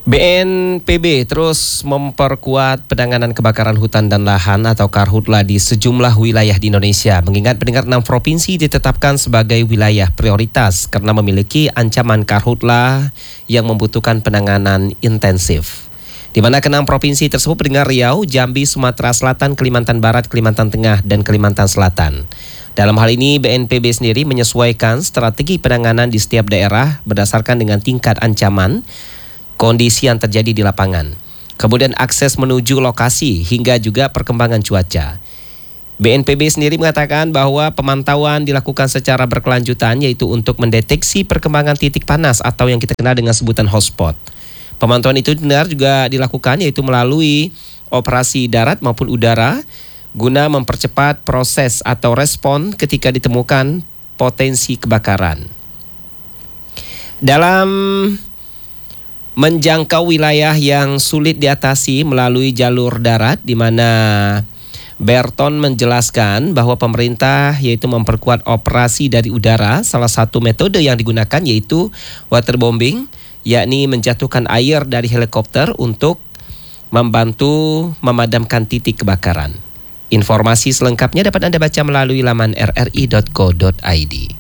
BNPB terus memperkuat penanganan kebakaran hutan dan lahan atau Karhutla di sejumlah wilayah di Indonesia. Mengingat pendengar 6 provinsi ditetapkan sebagai wilayah prioritas karena memiliki ancaman Karhutla yang membutuhkan penanganan intensif. Di mana ke-6 provinsi tersebut pendengar Riau, Jambi, Sumatera Selatan, Kalimantan Barat, Kalimantan Tengah, dan Kalimantan Selatan. Dalam hal ini BNPB sendiri menyesuaikan strategi penanganan di setiap daerah berdasarkan dengan tingkat ancaman kondisi yang terjadi di lapangan, kemudian akses menuju lokasi hingga juga perkembangan cuaca. BNPB sendiri mengatakan bahwa pemantauan dilakukan secara berkelanjutan yaitu untuk mendeteksi perkembangan titik panas atau yang kita kenal dengan sebutan hotspot. Pemantauan itu benar juga dilakukan yaitu melalui operasi darat maupun udara guna mempercepat proses atau respon ketika ditemukan potensi kebakaran. Dalam menjangkau wilayah yang sulit diatasi melalui jalur darat, di mana Berton menjelaskan bahwa pemerintah yaitu memperkuat operasi dari udara. Salah satu metode yang digunakan yaitu waterbombing, yakni menjatuhkan air dari helikopter untuk membantu memadamkan titik kebakaran. Informasi selengkapnya dapat Anda baca melalui laman rri.co.id.